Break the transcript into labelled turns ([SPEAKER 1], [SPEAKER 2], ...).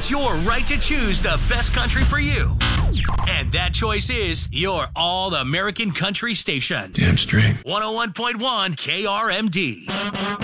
[SPEAKER 1] It's your right to choose the best country for you. And that choice is your All-American Country station.
[SPEAKER 2] Damn straight.
[SPEAKER 1] 101.1 KRMD.